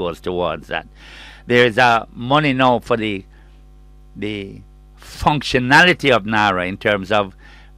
goes towards that. There is money now for the functionality of NARA in terms of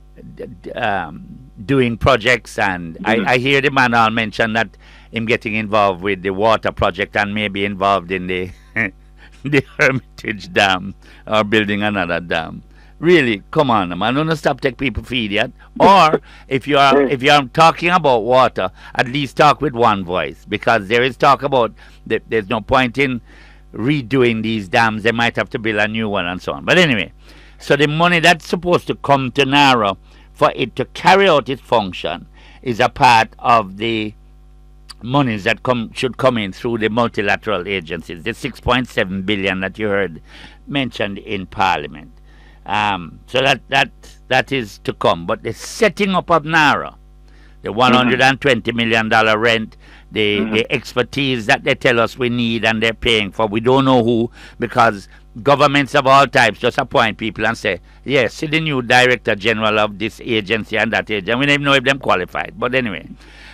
doing projects, and I hear the man all mention that him getting involved with the water project and maybe involved in the the Hermitage Dam or building another dam. Really, come on, man! Don't stop take people for idiot. Or if you are talking about water, at least talk with one voice, because there is talk about there's no point in redoing these dams. They might have to build a new one and so on. But anyway, so the money that's supposed to come to NARA for it to carry out its function is a part of the monies that should come in through the multilateral agencies, the 6.7 billion that you heard mentioned in Parliament. So that is to come. But the setting up of NARA, the $120 million rent, the expertise that they tell us we need and they're paying for, we don't know who, because governments of all types just appoint people and say, yes, see the new director general of this agency and that agency. We don't even know if they're qualified. But anyway,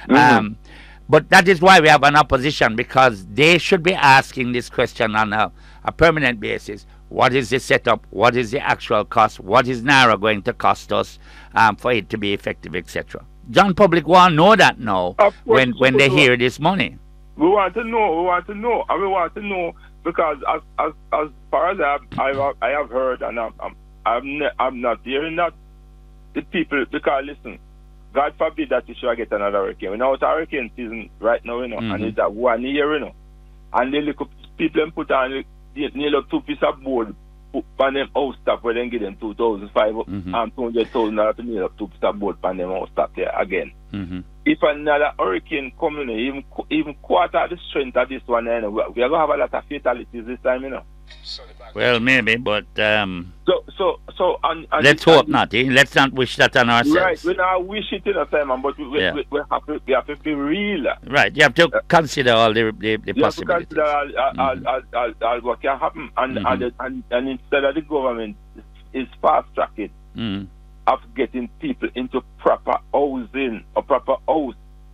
but that is why we have an opposition, because they should be asking this question on a permanent basis. What is the setup? What is the actual cost? What is NARA going to cost us for it to be effective, etc.? John public want to know that now when they hear this money. We want to know, and we want to know because as far as I have heard, and I'm not hearing that the people, because listen, God forbid that you should get another hurricane. We know it's hurricane season right now, and it's that 1 year, and they look people and put on nearly 2 pieces of board on them house top where they give them $2,500 and $200,000 to nail up 2 pieces of board on them house top there again. If another hurricane comes in, even quarter of the strength of this one, we are going to have a lot of fatalities this time, Well, maybe, but so let's hope not. Let's not wish that on ourselves. Right, we not wish it Simon, but we have to be real. Right, you have to consider all the possibilities. You have to consider all what can happen, and instead of the government is fast tracking of getting people into proper housing or proper house.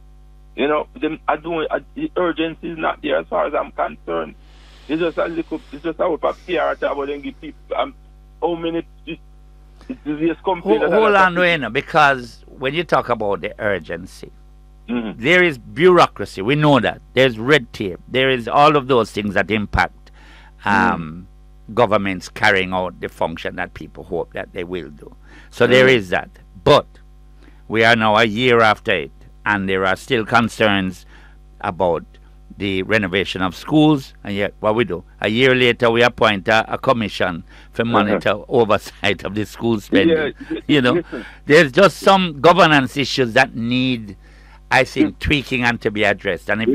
The urgency is not there as far as I'm concerned. It's just a little, it's just a PR about them give people how many it's complaint. Hold on, because when you talk about the urgency, there is bureaucracy. We know that. There's red tape. There is all of those things that impact governments carrying out the function that people hope that they will do. So there is that. But we are now a year after it, and there are still concerns about the renovation of schools, and yet what we do, a year later we appoint a commission for monitor oversight of the school spending. There's just some governance issues that need, I think, tweaking and to be addressed. And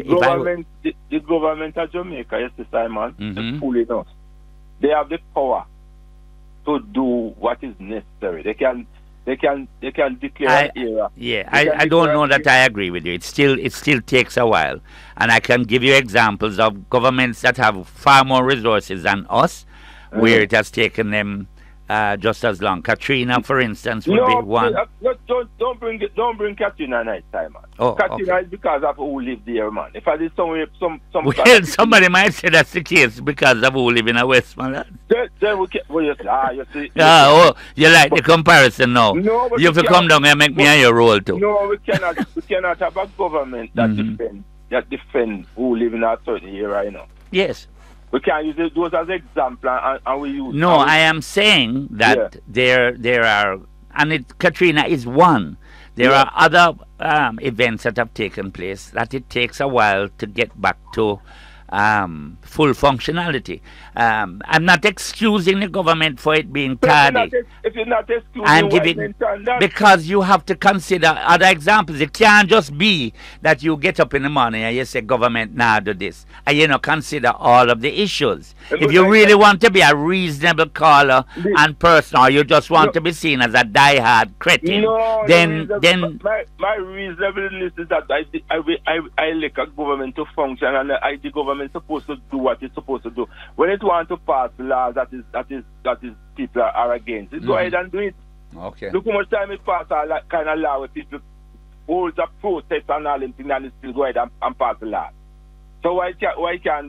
the government of Jamaica, yes, Simon, is fooling us. They have the power to do what is necessary. They can declare an era. I don't know that I agree with you. It still takes a while, and I can give you examples of governments that have far more resources than us, where it has taken them just as long. Katrina, for instance, would be one. Don't bring Katrina night time, man. Katrina is because of who live there, man. If I did some well, somebody might say that's the case because of who live in a Westmoreland. Then we can, you see. You like the comparison now? No, but you have to come down and make me on your role too. No, we cannot have a government that defend who live in a certain area, Yes. We can't use those as example, and we use. No, I am saying that there are, and Katrina is one. There are other events that have taken place that it takes a while to get back to full functionality. I'm not excusing the government for it being tardy. If you're not excusing, I'm giving, because you have to consider other examples. It can't just be that you get up in the morning and you say government now do this, and you consider all of the issues. If you really want to be a reasonable caller and person, or you just want to be seen as a diehard cretin, then my reasonableness is that I like a government to function, and the government supposed to do what it's supposed to do. When it wants to pass laws that is people are against it, go ahead and do it. Okay. Look how much time it pass a kind of law where people hold a protest and all them things, and it still go ahead and pass the law. So why can't